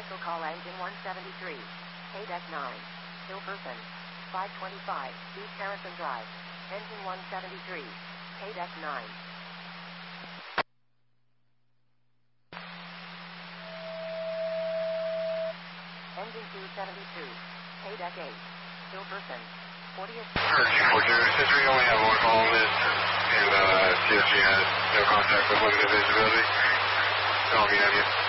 Commercial call engine 173. Deck 9. Hilverson. 525 East Harrison Drive. Engine 173. Deck 9. Engine 272. Deck 8. Hilverson. 40th. Since we only have one call on this, and CFG has no contact with limited visibility, tell me, have you?